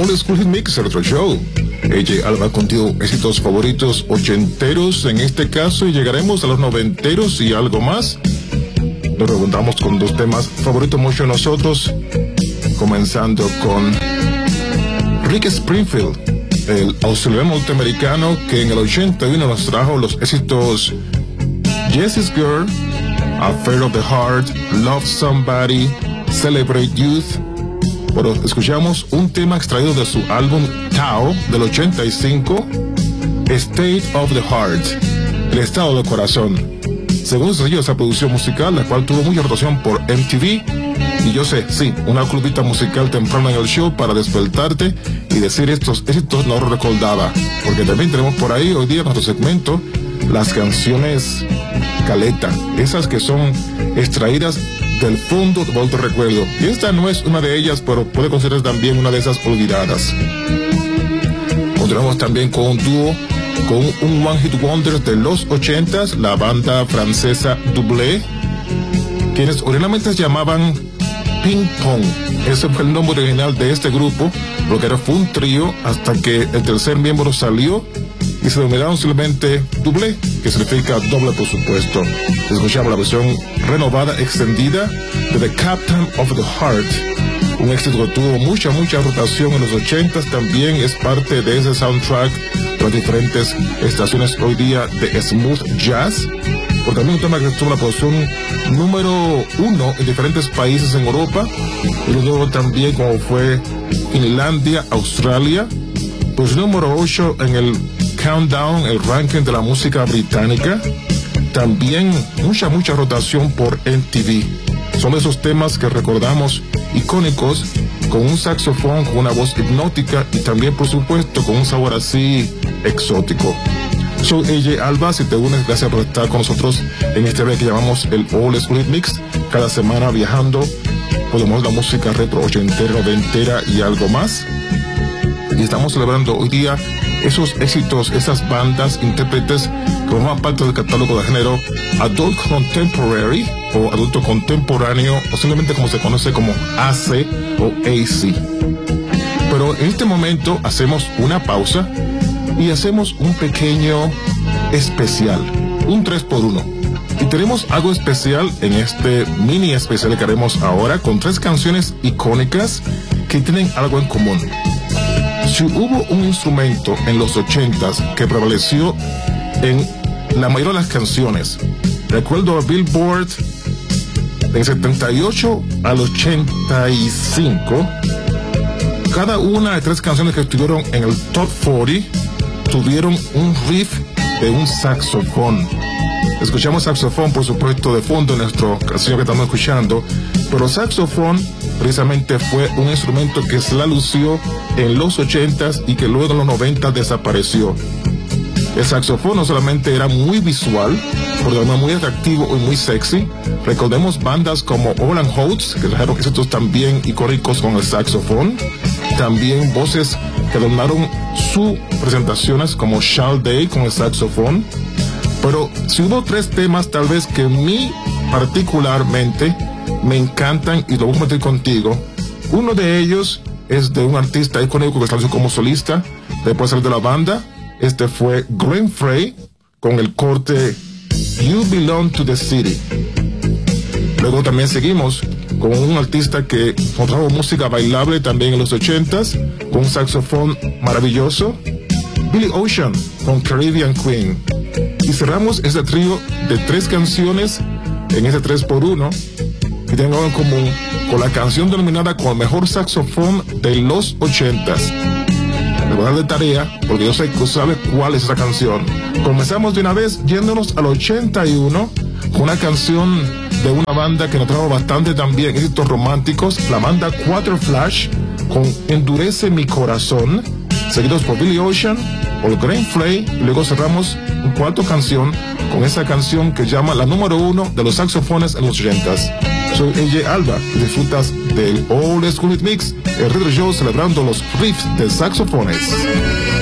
All School Hit Mix, el otro show. AJ Alba contigo, éxitos favoritos ochenteros en este caso, y llegaremos a los noventeros y algo más. Nos preguntamos con dos temas favoritos mucho de nosotros, comenzando con Rick Springfield, el australiano norteamericano que en el 81 nos trajo los éxitos Jessie's Girl, Affair of the Heart, Love Somebody, Celebrate Youth. Pero escuchamos un tema extraído de su álbum Tao del 85, State of the Heart, el estado del corazón. Según se dio esa producción musical, la cual tuvo mucha rotación por MTV, y yo sé, sí, una clubita musical temprana en el show para despertarte y decir estos éxitos no los recordaba, porque también tenemos por ahí hoy día en nuestro segmento las canciones caleta, esas que son extraídas del fondo del recuerdo, y esta no es una de ellas, pero puede considerarse también una de esas olvidadas. Continuamos también con un dúo, con un One Hit Wonder de los 80s, la banda francesa Double, quienes originalmente se llamaban Ping Pong. Ese fue el nombre original de este grupo, porque fue un trío hasta que el tercer miembro salió y se denominaron simplemente Double, que significa doble, por supuesto. Escuchamos la versión renovada, extendida de The Captain of the Heart, un éxito que tuvo mucha rotación en los 80s, también es parte de ese soundtrack de las diferentes estaciones hoy día de smooth jazz, porque también un tema que tuvo la posición número 1 en diferentes países en Europa, y luego también como fue Finlandia, Australia, pues número 8 en el Countdown, el ranking de la música británica. También mucha rotación por MTV. Son de esos temas que recordamos icónicos, con un saxofón, con una voz hipnótica y también, por supuesto, con un sabor así exótico. Soy AJ Alba, si te unes, gracias por estar con nosotros en este video que llamamos el All School Hit Mix. Cada semana viajando por la música retro, ochentera, noventera y algo más. Y estamos celebrando hoy día esos éxitos, esas bandas, intérpretes que forman parte del catálogo de género Adult Contemporary o adulto contemporáneo, o simplemente como se conoce como AC o AC. Pero en este momento hacemos una pausa y hacemos un pequeño especial, un 3x1. Y tenemos algo especial en este mini especial que haremos ahora, con 3 canciones icónicas que tienen algo en común. Si hubo un instrumento en los 80s que prevaleció en la mayoría de las canciones, recuerdo a Billboard del 78 al 85, cada una de 3 canciones que estuvieron en el Top 40 tuvieron un riff de un saxofón. Escuchamos saxofón, por supuesto, de fondo en nuestra canción que estamos escuchando, pero saxofón precisamente fue un instrumento que se la lució en los 80s y que luego en los 90 desapareció. El saxofón no solamente era muy visual, pero además muy atractivo y muy sexy. Recordemos bandas como Orland Oates, que trajeron éxitos también icónicos con el saxofón. También voces que adornaron sus presentaciones como Shall Day con el saxofón. Pero si hubo 3 temas tal vez que a mí particularmente me encantan y lo voy a meter contigo. Uno de ellos es de un artista icónico que estableció como solista después de salir de la banda. Este fue Glenn Frey con el corte You Belong to the City. Luego también seguimos con un artista que trajo música bailable también en los 80s, con un saxofón maravilloso, Billy Ocean con Caribbean Queen. Y cerramos este trío de 3 canciones en ese 3x1 que tienen algo en común con la canción denominada como el mejor saxofón de los 80s. Me voy a dar de tarea porque yo sé que tú sabes cuál es esa canción. Comenzamos de una vez yéndonos al 81 con una canción de una banda que nos trajo bastante también éxitos románticos, la banda Quarterflash con Endurece mi corazón, seguidos por Billy Ocean, por Glenn Frey, y luego cerramos una 4ª canción con esa canción que llama la número 1 de los saxofones en los 80s. Soy AJ Alba y disfrutas del All School Hit Mix, el retro show celebrando los riffs de saxofones.